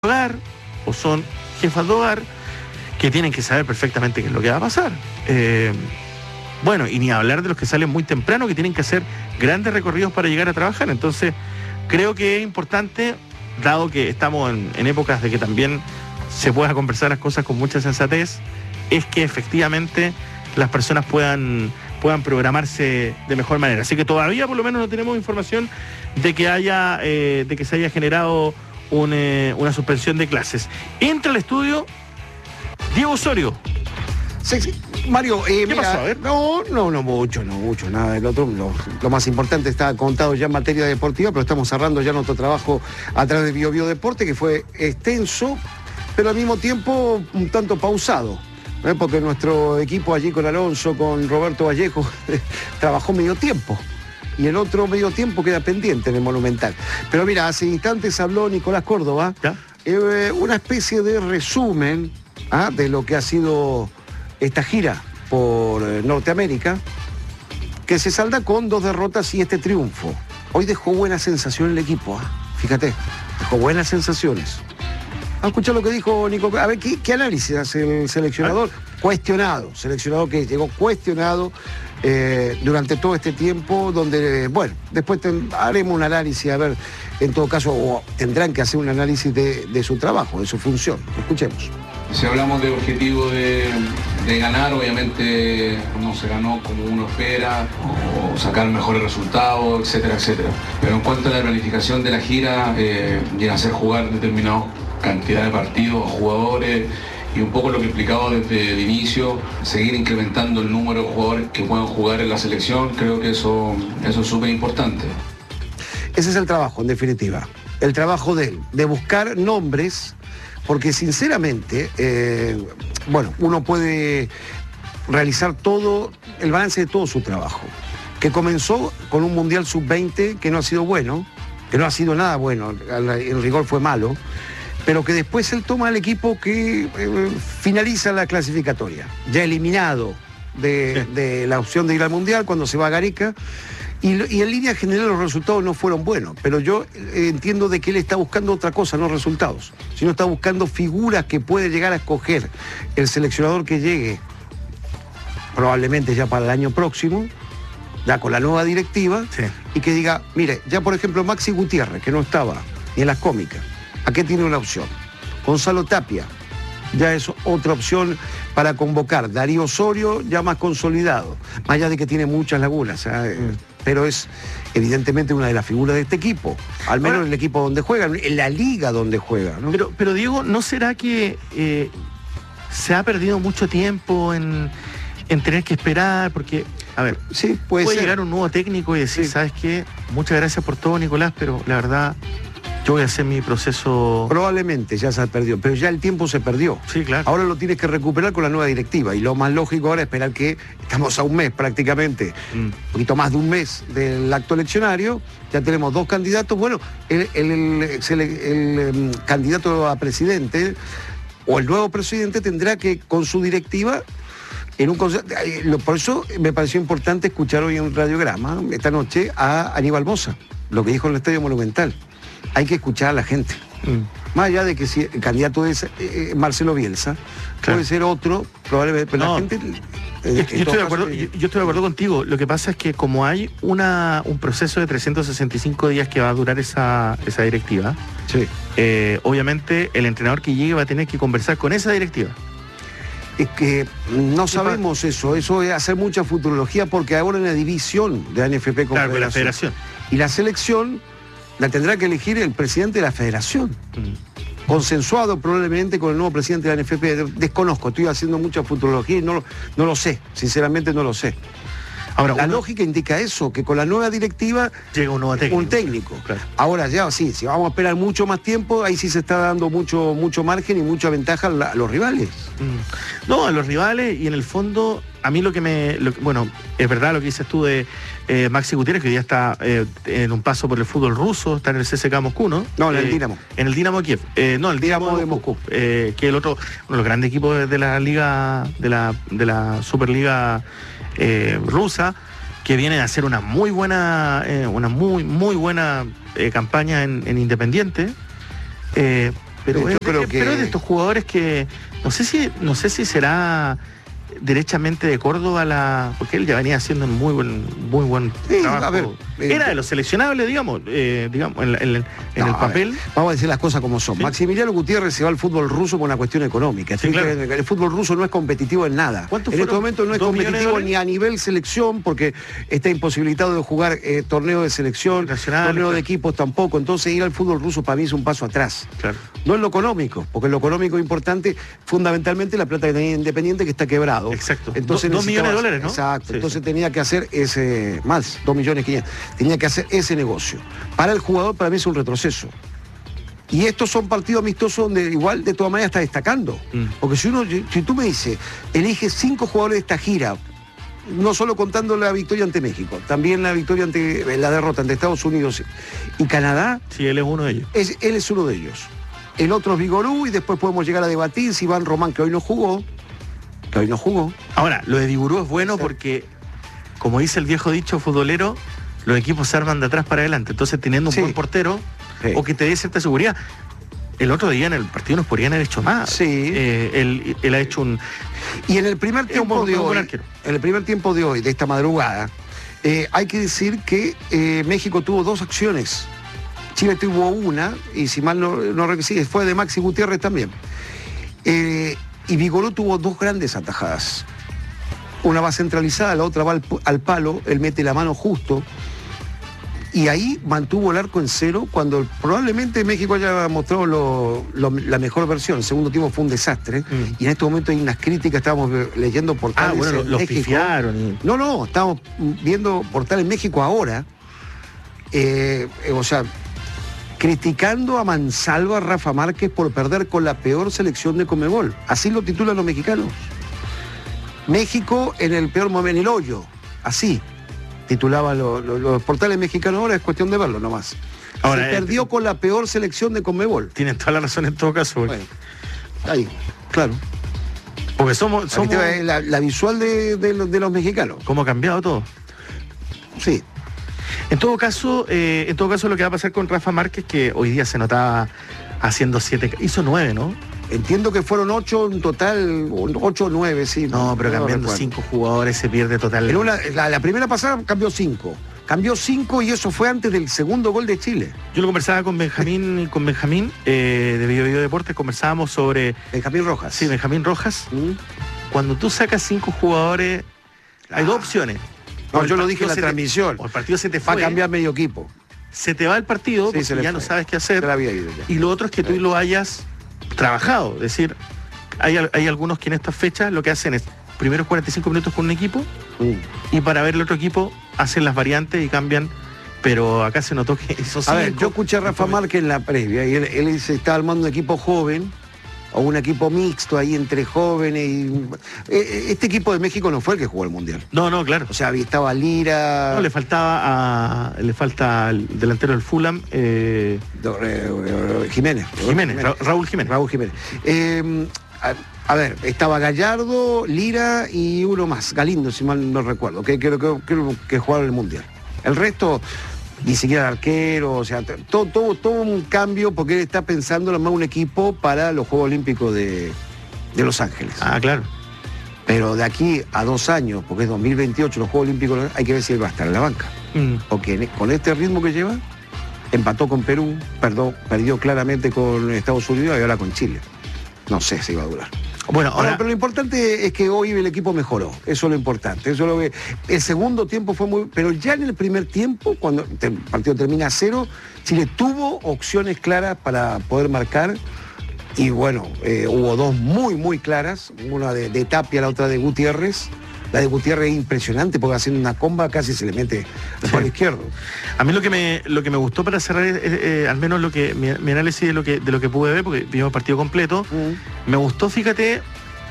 hogar o son jefas de hogar que tienen que saber perfectamente qué es lo que va a pasar. Bueno, y ni hablar de los que salen muy temprano, que tienen que hacer grandes recorridos para llegar a trabajar. Entonces, creo que es importante, dado que estamos en épocas de que también se pueda conversar las cosas con mucha sensatez, es que efectivamente las personas puedan programarse de mejor manera. Así que todavía por lo menos no tenemos información de que se haya generado una suspensión de clases. Entra al estudio Diego Osorio. Sí, Mario, ¿Qué mira, pasó? A ver. No mucho, nada del otro. Lo más importante está contado ya en materia deportiva, pero estamos cerrando ya nuestro trabajo a través de Bio Deporte, que fue extenso, pero al mismo tiempo un tanto pausado. Porque nuestro equipo allí con Alonso, con Roberto Vallejo, trabajó medio tiempo. Y el otro medio tiempo queda pendiente en el Monumental. Pero mira, hace instantes habló Nicolás Córdoba, una especie de resumen de lo que ha sido esta gira por Norteamérica, que se salda con 2 derrotas y este triunfo. Hoy dejó buena sensación el equipo, fíjate, dejó buenas sensaciones. Vamos a escuchar lo que dijo Nico. A ver, ¿qué análisis hace el seleccionador? Cuestionado, seleccionador que llegó cuestionado durante todo este tiempo, donde, bueno, después haremos un análisis, a ver, en todo caso, o tendrán que hacer un análisis de su trabajo, de su función. Escuchemos. Si hablamos de objetivo de ganar, obviamente no se ganó como uno espera, o sacar mejores resultados, etcétera, etcétera. Pero en cuanto a la planificación de la gira, y en hacer jugar determinados cantidad de partidos, jugadores, y un poco lo que explicaba desde el inicio, seguir incrementando el número de jugadores que puedan jugar en la selección, creo que eso es súper importante. Ese es el trabajo, en definitiva. El trabajo de él, de buscar nombres, porque sinceramente, uno puede realizar todo, el balance de todo su trabajo, que comenzó con un Mundial Sub-20 que no ha sido bueno, que no ha sido nada bueno, en rigor fue malo, pero que después él toma al equipo que finaliza la clasificatoria, ya eliminado de la opción de ir al Mundial cuando se va a Gareca, y en línea general los resultados no fueron buenos, pero yo entiendo de que él está buscando otra cosa, no resultados, sino está buscando figuras que puede llegar a escoger el seleccionador que llegue, probablemente ya para el año próximo, ya con la nueva directiva, sí, y que diga, mire, ya por ejemplo Maxi Gutiérrez, que no estaba ni en las cómicas, aquí tiene una opción. Gonzalo Tapia, ya es otra opción para convocar. Darío Osorio, ya más consolidado, más allá de que tiene muchas lagunas, pero es evidentemente una de las figuras de este equipo, al menos en el equipo donde juega, en la liga donde juega, ¿no? Pero Diego, ¿no será que se ha perdido mucho tiempo en tener que esperar? Porque, a ver, sí, puede llegar un nuevo técnico y decir, sí, ¿sabes qué? Muchas gracias por todo, Nicolás, pero la verdad, yo voy a hacer mi proceso. Probablemente ya se ha perdido, pero ya el tiempo se perdió. Sí, claro. Ahora lo tienes que recuperar con la nueva directiva, y lo más lógico ahora es esperar que estamos a un mes prácticamente, un poquito más de un mes del acto eleccionario, ya tenemos 2 candidatos. Bueno, el candidato a presidente o el nuevo presidente tendrá que, con su directiva, por eso me pareció importante escuchar hoy en un radiograma, esta noche, a Aníbal Mosa, lo que dijo en el Estadio Monumental. Hay que escuchar a la gente. Más allá de que si el candidato es Marcelo Bielsa, claro, puede ser otro, probablemente, pero no, la gente... Yo estoy de acuerdo contigo. Lo que pasa es que como hay un proceso de 365 días que va a durar esa directiva, sí, obviamente el entrenador que llegue va a tener que conversar con esa directiva. Es que no sabemos eso es hacer mucha futurología, porque ahora en la división de la NFP con claro, la federación y la selección la tendrá que elegir el presidente de la federación, consensuado probablemente con el nuevo presidente de la NFP. Desconozco, estoy haciendo mucha futurología y no lo sé, sinceramente no lo sé. Ahora, la lógica indica eso, que con la nueva directiva llega un nuevo técnico. Un técnico. Claro. Ahora ya sí, si vamos a esperar mucho más tiempo, ahí sí se está dando mucho margen y mucha ventaja a los rivales. No, a los rivales, y en el fondo, a mí bueno, es verdad lo que dices tú de Maxi Gutiérrez, que hoy día está en un paso por el fútbol ruso, está en el CSKA Moscú, ¿no? No, en el Dinamo. En el Dinamo Kiev. No, el Dinamo de Moscú. Que es el otro, uno de los grandes equipos de la liga, de la Superliga rusa, que viene a hacer una muy buena campaña en Independiente. Pero Yo creo pero es de estos jugadores que no sé si será derechamente de Córdoba porque él ya venía haciendo un muy buen trabajo. A ver, era de los seleccionables, digamos, en el papel. Vamos a decir las cosas como son. Sí. Maximiliano Gutiérrez se va al fútbol ruso por una cuestión económica. Sí, claro. El fútbol ruso no es competitivo en nada. ¿Cuánto En este fueron? momento no es 2 millones de competitivo dólares. ni a nivel selección, porque está imposibilitado de jugar torneo de selección, Nacional, torneo claro. de equipos tampoco. Entonces ir al fútbol ruso para mí es un paso atrás. Claro. No en lo económico, porque en lo económico es importante, fundamentalmente la plata que tenía Independiente, que está quebrado. Exacto. Entonces 2 millones de necesitaba- dólares, ¿no? Exacto. Sí, Entonces sí. tenía que hacer más, 2.500.000. Tenía que hacer ese negocio. Para el jugador, para mí es un retroceso. Y estos son partidos amistosos donde igual de todas maneras está destacando. Porque si tú me dices, elige 5 jugadores de esta gira, no solo contando la victoria ante México, también la derrota ante Estados Unidos y Canadá, Sí, él es uno de ellos. él es uno de ellos. El otro es Vigorú, y después podemos llegar a debatir si Iván Román, que hoy no jugó. Ahora, lo de Digurú es bueno porque, como dice el viejo dicho futbolero, los equipos se arman de atrás para adelante. Entonces, teniendo un Sí. buen portero, Sí. o que te dé cierta seguridad. El otro día en el partido nos podrían haber hecho más. Sí. Él ha hecho un... Y en el primer Es un tiempo de buen hoy, arquero. de esta madrugada, hay que decir que México tuvo 2 acciones. Chile tuvo una, y si mal no recuerdo, fue de Maxi Gutiérrez también. Y Vigorú tuvo 2 grandes atajadas. Una va centralizada, la otra va al palo, él mete la mano justo. Y ahí mantuvo el arco en cero cuando probablemente México haya mostrado la mejor versión. El segundo tiempo fue un desastre. Y en este momento hay unas críticas, estábamos leyendo portales bueno, en los México. pifiaron. Y... No, estamos viendo portales en México ahora. Criticando a mansalva a Rafa Márquez por perder con la peor selección de Conmebol. Así lo titulan los mexicanos. México en el peor momento, en el hoyo. Así titulaban los portales mexicanos. Ahora es cuestión de verlo nomás. Ahora, se perdió con la peor selección de Conmebol. Tienen toda la razón en todo caso. Bueno, ahí, claro. Porque somos Aquí te va la visual de los mexicanos. ¿Cómo ha cambiado todo? Sí. En todo caso, lo que va a pasar con Rafa Márquez, que hoy día se notaba haciendo 7, hizo 9, ¿no? Entiendo que fueron 8 en total, 8 o 9, sí. No, pero cambiando recuerdo. 5 jugadores se pierde totalmente. La primera pasada cambió 5. Cambió 5 y eso fue antes del segundo gol de Chile. Yo lo conversaba con Benjamín, de Bio Deportes, conversábamos sobre... Benjamín Rojas. Sí, Benjamín Rojas. Cuando tú sacas 5 jugadores, hay 2 opciones. No, O el yo lo partido dije en la se te- transmisión. O el partido se te Va a fue, cambiar medio equipo. se te va el partido, Sí, porque se le ya fue. no sabes qué Se hacer. la había ido ya. Y lo otro es que tú lo hayas trabajado. Es decir, hay algunos que en estas fechas lo que hacen es primeros 45 minutos con un equipo y para ver el otro equipo hacen las variantes y cambian. Pero acá se notó que hizo 5. A ver, yo escuché a Rafa Márquez en la previa y él se está armando un equipo joven o un equipo mixto ahí entre jóvenes. Este equipo de México no fue el que jugó el Mundial. No, claro. O sea, estaba Lira. No, le falta al delantero del Fulham, Jiménez. Raúl Jiménez. Raúl Jiménez. A ver, estaba Gallardo, Lira y uno más, Galindo, si mal no recuerdo, que creo que jugaron el Mundial. El resto, ni siquiera el arquero, o sea, todo un cambio porque él está pensando en armar un equipo para los Juegos Olímpicos de Los Ángeles. Ah, claro. Pero de aquí a 2 años, porque es 2028 los Juegos Olímpicos, hay que ver si él va a estar en la banca. Porque con este ritmo que lleva, empató con Perú, perdió claramente con Estados Unidos y ahora con Chile. No sé si va a durar. Bueno, ahora... Pero lo importante es que hoy el equipo mejoró. Eso es lo importante. Eso es lo que... El segundo tiempo fue muy... Pero ya en el primer tiempo, cuando el partido termina a 0, Chile tuvo opciones claras para poder marcar. Y bueno, hubo 2 muy claras. Una de Tapia, la otra de Gutiérrez. La de Gutiérrez es impresionante porque haciendo una comba casi se le mete al palo izquierdo. A mí lo que me gustó para cerrar al menos mi análisis de lo que pude ver, porque vimos el partido completo, me gustó, fíjate,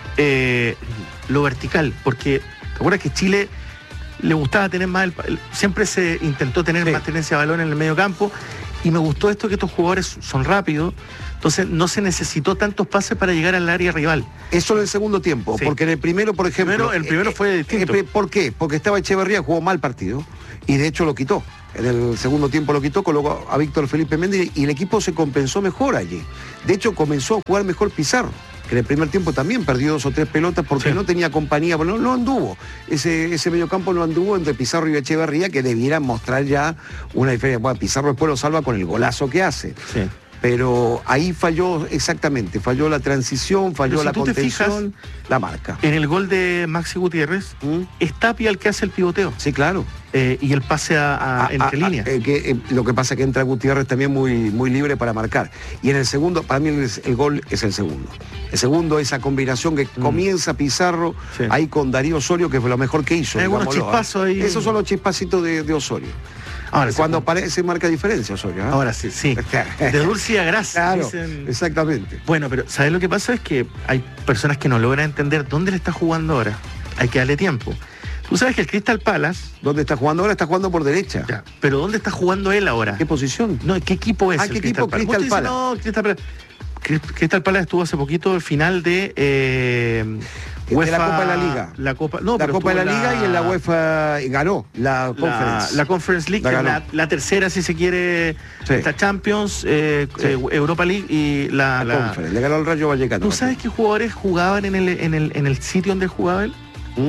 lo vertical, porque ¿te acuerdas que Chile le gustaba tener más, siempre se intentó tener más tenencia de balón en el medio campo, y me gustó esto que estos jugadores son rápidos, entonces no se necesitó tantos pases para llegar al área rival. Eso en el segundo tiempo, Sí. porque en el primero, por ejemplo... El primero fue distinto. ¿Por qué? Porque estaba Echeverría, jugó mal partido, y de hecho lo quitó. En el segundo tiempo lo quitó, colocó a Víctor Felipe Méndez y el equipo se compensó mejor allí. De hecho, comenzó a jugar mejor Pizarro, que en el primer tiempo también perdió 2 o 3 pelotas porque no tenía compañía, pero no anduvo. Ese mediocampo no anduvo entre Pizarro y Echeverría, que debieran mostrar ya una diferencia. Bueno, Pizarro después lo salva con el golazo que hace. Sí. Pero ahí falló exactamente, falló la transición, falló la contención, la marca. En el gol de Maxi Gutiérrez, es Tapia el que hace el pivoteo. Sí, claro. Y el pase entre líneas. Lo que pasa es que entra Gutiérrez también muy libre para marcar. Y en el segundo, para mí el gol es el segundo. El segundo, esa combinación que comienza Pizarro, ahí con Darío Osorio, que fue lo mejor que hizo. Hay algunos chispazos ahí. Esos son los chispacitos de Osorio. Ahora, cuando aparece marca diferencia Osorio. Ahora sí. De dulce a grasa. Claro, exactamente. Bueno, pero ¿sabes lo que pasa? Es que hay personas que no logran entender dónde le está jugando ahora. Hay que darle tiempo. Tú sabes que el Crystal Palace... ¿Dónde está jugando ahora? Está jugando por derecha. Ya, pero ¿dónde está jugando él ahora? ¿Qué posición? No, ¿qué equipo es? ¿Qué equipo? Crystal Palace. No, Crystal Palace. Crystal Palace estuvo hace poquito el final de... UEFA, de la Copa de la Liga. La Copa de la Liga y en la UEFA ganó la Conference. La Conference League, la tercera, si se quiere, esta Champions, Europa League y la Conference. Le ganó el Rayo Vallecano. ¿Tú sabes qué jugadores jugaban en el sitio donde jugaba él?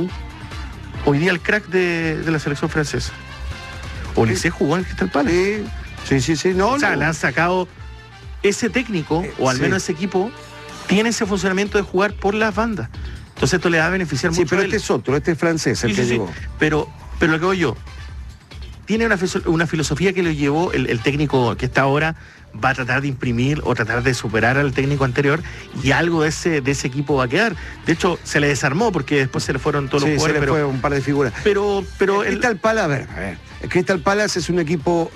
Hoy día el crack de la selección francesa. Olise jugó en Crystal Palace. Sí. No, o sea, le han sacado ese técnico, o al menos ese equipo, tiene ese funcionamiento de jugar por las bandas. Entonces esto le va a beneficiar mucho. Sí, pero este es otro, este es francés el que llegó. Pero lo que voy yo, tiene una filosofía que lo llevó el técnico que está ahora, va a tratar de imprimir o tratar de superar al técnico anterior, y algo de ese equipo va a quedar. De hecho, se le desarmó porque después se le fueron todos los jugadores. Se le fue un par de figuras. Pero el Crystal Palace, a ver. El Crystal Palace es un equipo...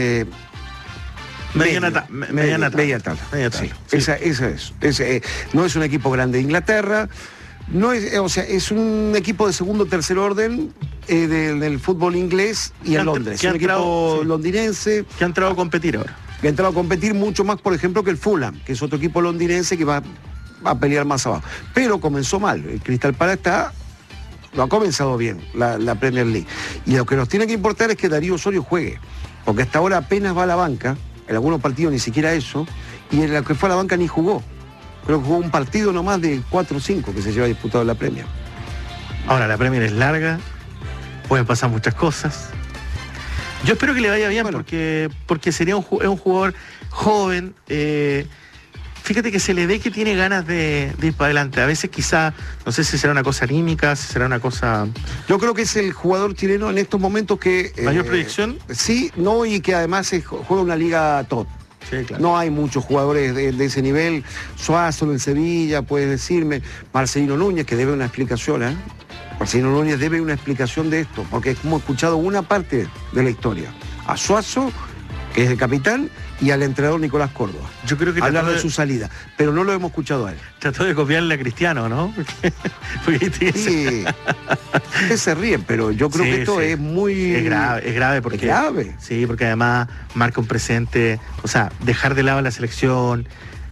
media tabla. Sí. Esa es. No es un equipo grande de Inglaterra. No es, es un equipo de segundo o tercer orden del fútbol inglés y en Londres. Es un equipo londinense. Que ha entrado a competir ahora. Que ha entrado a competir mucho más, por ejemplo, que el Fulham, que es otro equipo londinense que va a pelear más abajo. Pero comenzó mal. El Crystal Palace no ha comenzado bien la Premier League. Y lo que nos tiene que importar es que Darío Osorio juegue. Porque hasta ahora apenas va a la banca. En algunos partidos ni siquiera eso. Y en lo que fue a la banca ni jugó. Creo que jugó un partido nomás de 4 o 5 que se lleva disputado en la Premier. Ahora, la Premier es larga, pueden pasar muchas cosas. Yo espero que le vaya bien, porque sería un jugador joven. Fíjate que se le ve que tiene ganas de ir para adelante. A veces quizá, no sé si será una cosa anímica, si será una cosa... Yo creo que es el jugador chileno en estos momentos que... ¿Mayor proyección? Sí, no, y que además juega una liga top. Sí, claro. No hay muchos jugadores de ese nivel. Suazo en Sevilla, puedes decirme. Marcelino Núñez, que debe una explicación, Marcelino Núñez debe una explicación de esto, porque hemos escuchado una parte de la historia. A Suazo, que es el capitán, y al entrenador Nicolás Córdoba. Yo creo que hablar de su salida, pero no lo hemos escuchado a él. Trató de copiarle a Cristiano, ¿no? Sí, se ríen, pero yo creo que esto es muy... Es grave porque... ¿Es grave? Sí, porque además marca un presente, o sea, dejar de lado la selección...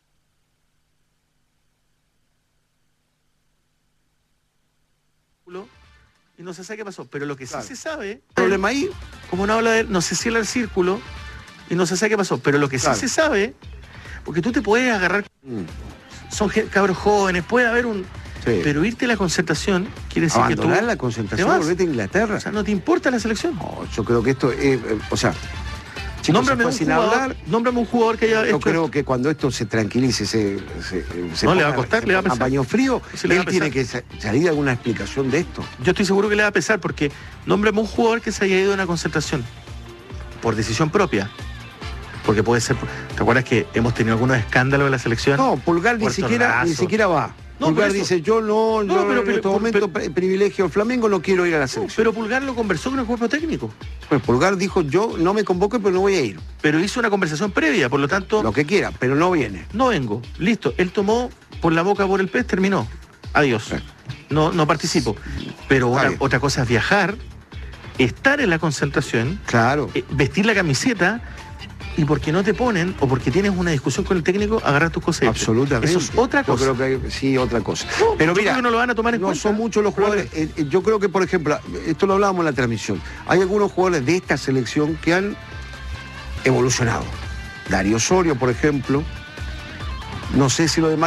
Y no se sabe qué pasó, pero lo que sí se sabe... ¿Problema ahí? Como no habla de él, no se cierra el círculo y no se sabe qué pasó, pero lo que sí se sabe, porque tú te puedes agarrar, son cabros jóvenes, puede haber un... Sí. Pero irte a la concentración quiere decir que tú... Abandonar la concentración, volvete a Inglaterra. O sea, ¿no te importa la selección? No, yo creo que esto es... Chicos, nómbrame un jugador que haya... Yo creo que cuando esto se tranquilice, no, le va a costar, le va a pesar. A paño frío, él tiene que salir alguna explicación de esto. Yo estoy seguro que le va a pesar, porque nómbrame un jugador que se haya ido a una concentración por decisión propia. Porque puede ser... ¿Te acuerdas que hemos tenido algunos escándalos de la selección? No, Pulgar ni siquiera va. No, Pulgar dice, yo en este momento privilegio al Flamengo, no quiero ir a la selección. Pero Pulgar lo conversó con el cuerpo técnico. Pues Pulgar dijo, yo no me convoco, pero no voy a ir. Pero hizo una conversación previa, por lo tanto... Lo que quiera, pero no viene. No vengo, listo. Él tomó por la boca, por el pez, terminó. Adiós. Sí. No participo. Pero otra cosa es viajar, estar en la concentración, claro, vestir la camiseta, y porque no te ponen o porque tienes una discusión con el técnico, agarrar tus cosas. Absolutamente. Eso es otra cosa. Yo creo que sí, otra cosa. No, pero yo mira, creo que no lo van a tomar en no cuenta. son muchos los jugadores. Yo creo que, por ejemplo, esto lo hablábamos en la transmisión, hay algunos jugadores de esta selección que han evolucionado. Darío Osorio, por ejemplo, no sé si lo demás